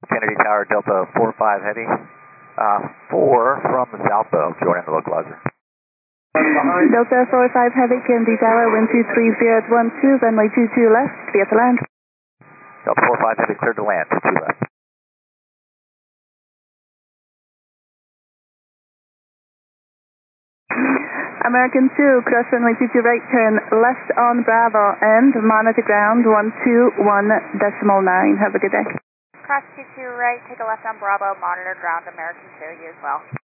Kennedy Tower, Delta 45 Heavy. 4 from the southbound, joining the localizer. Delta 45 Heavy, Kennedy Tower, wind 230 at 12, runway 22 left, clear to land. Delta 45 Heavy, cleared to land, 2 left. American 2, cross runway 22 right, turn left on Bravo, and monitor ground 121.9. Have a good day. Cross 22 right, take a left on Bravo, monitor ground American 2, you as well.